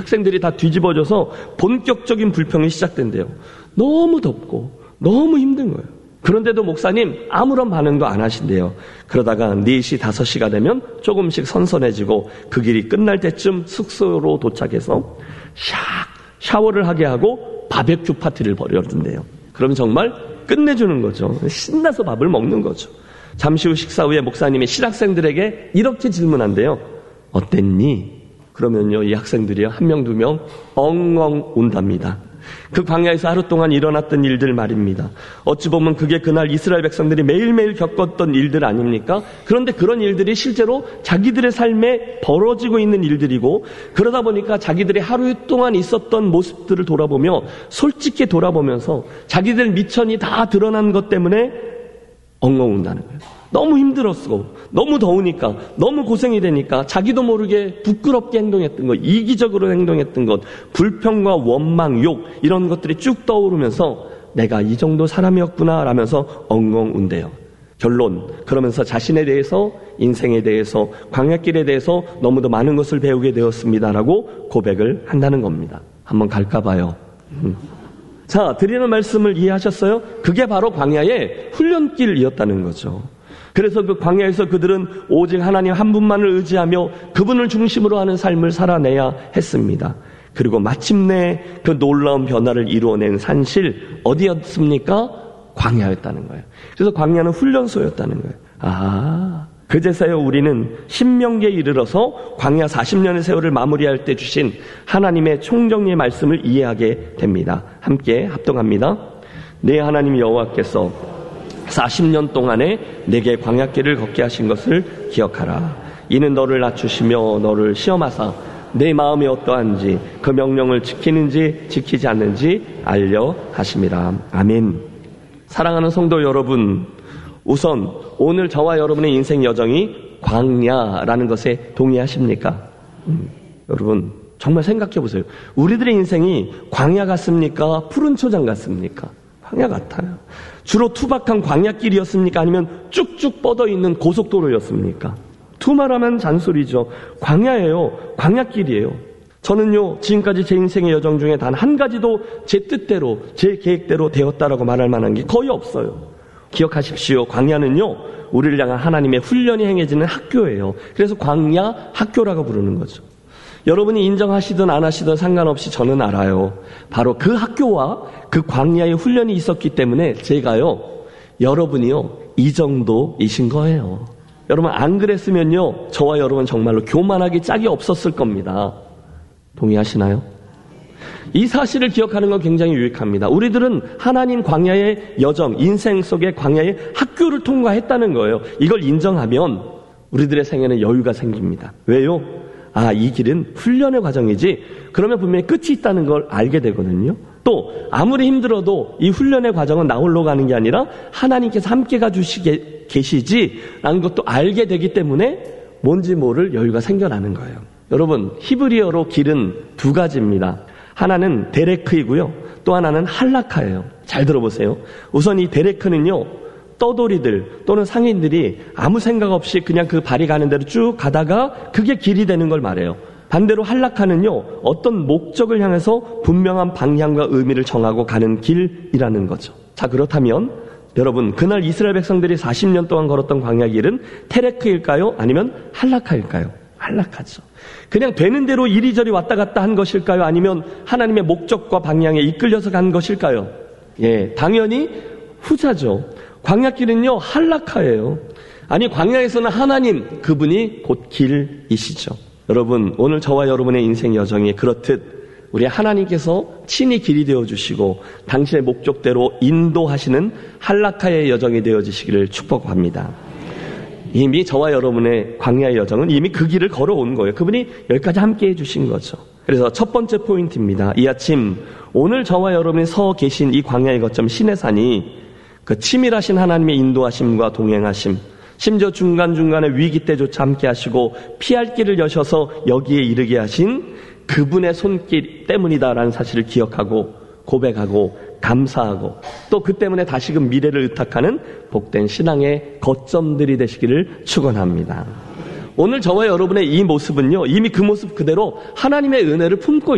학생들이 다 뒤집어져서 본격적인 불평이 시작된대요. 너무 덥고 너무 힘든 거예요. 그런데도 목사님 아무런 반응도 안 하신대요. 그러다가 4시, 5시가 되면 조금씩 선선해지고 그 길이 끝날 때쯤 숙소로 도착해서 샤워를 하게 하고 바베큐 파티를 벌여준대요. 그럼 정말 끝내주는 거죠. 신나서 밥을 먹는 거죠. 잠시 후 식사 후에 목사님이 신학생들에게 이렇게 질문한대요. 어땠니? 그러면요, 이 학생들이요, 1명, 2명 엉엉 운답니다. 그 광야에서 하루 동안 일어났던 일들 말입니다. 어찌 보면 그게 그날 이스라엘 백성들이 매일매일 겪었던 일들 아닙니까? 그런데 그런 일들이 실제로 자기들의 삶에 벌어지고 있는 일들이고, 그러다 보니까 자기들이 하루 동안 있었던 모습들을 돌아보며 솔직히 돌아보면서 자기들 미천이 다 드러난 것 때문에 엉엉 운다는 거예요. 너무 힘들었고 너무 더우니까 너무 고생이 되니까 자기도 모르게 부끄럽게 행동했던 것, 이기적으로 행동했던 것, 불평과 원망, 욕 이런 것들이 쭉 떠오르면서 내가 이 정도 사람이었구나 라면서 엉엉 운대요. 결론, 그러면서 자신에 대해서, 인생에 대해서, 광야길에 대해서 너무도 많은 것을 배우게 되었습니다라고 고백을 한다는 겁니다. 한번 갈까 봐요. 자, 드리는 말씀을 이해하셨어요? 그게 바로 광야의 훈련길이었다는 거죠. 그래서 그 광야에서 그들은 오직 하나님 한 분만을 의지하며 그분을 중심으로 하는 삶을 살아내야 했습니다. 그리고 마침내 그 놀라운 변화를 이루어낸 산실 어디였습니까? 광야였다는 거예요. 그래서 광야는 훈련소였다는 거예요. 그제서야 우리는 신명기에 이르러서 광야 40년의 세월을 마무리할 때 주신 하나님의 총정리의 말씀을 이해하게 됩니다. 함께 합동합니다. 내 하나님 여호와께서 40년 동안에 내게 광야길을 걷게 하신 것을 기억하라. 이는 너를 낮추시며 너를 시험하사 내 마음이 어떠한지 그 명령을 지키는지 지키지 않는지 알려 하심이라. 아멘. 사랑하는 성도 여러분, 우선 오늘 저와 여러분의 인생 여정이 광야라는 것에 동의하십니까? 여러분 정말 생각해 보세요. 우리들의 인생이 광야 같습니까? 푸른 초장 같습니까? 광야 같아요. 주로 투박한 광야길이었습니까? 아니면 쭉쭉 뻗어있는 고속도로였습니까? 두말하면 잔소리죠. 광야예요. 광야길이에요. 저는요, 지금까지 제 인생의 여정 중에 단 한 가지도 제 뜻대로, 제 계획대로 되었다라고 말할 만한 게 거의 없어요. 기억하십시오. 광야는요, 우리를 향한 하나님의 훈련이 행해지는 학교예요. 그래서 광야 학교라고 부르는 거죠. 여러분이 인정하시든 안 하시든 상관없이 저는 알아요. 바로 그 학교와 그 광야의 훈련이 있었기 때문에 제가요, 여러분이요, 이 정도이신 거예요. 여러분 안 그랬으면요, 저와 여러분 정말로 교만하기 짝이 없었을 겁니다. 동의하시나요? 이 사실을 기억하는 건 굉장히 유익합니다. 우리들은 하나님 광야의 여정, 인생 속의 광야의 학교를 통과했다는 거예요. 이걸 인정하면 우리들의 생애는 여유가 생깁니다. 왜요? 이 길은 훈련의 과정이지, 그러면 분명히 끝이 있다는 걸 알게 되거든요. 또 아무리 힘들어도 이 훈련의 과정은 나 홀로 가는 게 아니라 하나님께서 함께 가주시게 계시지라는 것도 알게 되기 때문에 뭔지 모를 여유가 생겨나는 거예요. 여러분, 히브리어로 길은 두 가지입니다. 하나는 데레크이고요, 또 하나는 할라카예요. 잘 들어보세요. 우선 이 데레크는요, 떠돌이들 또는 상인들이 아무 생각 없이 그냥 그 발이 가는 대로 쭉 가다가 그게 길이 되는 걸 말해요. 반대로 할라카는요, 어떤 목적을 향해서 분명한 방향과 의미를 정하고 가는 길이라는 거죠. 자, 그렇다면 여러분, 그날 이스라엘 백성들이 40년 동안 걸었던 광야 길은 테레크일까요? 아니면 할라카일까요? 할라카죠. 그냥 되는 대로 이리저리 왔다 갔다 한 것일까요? 아니면 하나님의 목적과 방향에 이끌려서 간 것일까요? 예, 당연히 후자죠. 광야길은요, 할라카예요. 아니, 광야에서는 하나님, 그분이 곧 길이시죠. 여러분, 오늘 저와 여러분의 인생 여정이 그렇듯 우리 하나님께서 친히 길이 되어주시고 당신의 목적대로 인도하시는 할라카의 여정이 되어지시기를 축복합니다. 이미 저와 여러분의 광야의 여정은 이미 그 길을 걸어온 거예요. 그분이 여기까지 함께 해주신 거죠. 그래서 첫 번째 포인트입니다. 이 아침 오늘 저와 여러분이 서 계신 이 광야의 거점 시내산이 그 치밀하신 하나님의 인도하심과 동행하심, 심지어 중간중간에 위기 때조차 함께 하시고 피할 길을 여셔서 여기에 이르게 하신 그분의 손길 때문이다라는 사실을 기억하고 고백하고 감사하고 또 그 때문에 다시금 미래를 의탁하는 복된 신앙의 거점들이 되시기를 축원합니다. 오늘 저와 여러분의 이 모습은요, 이미 그 모습 그대로 하나님의 은혜를 품고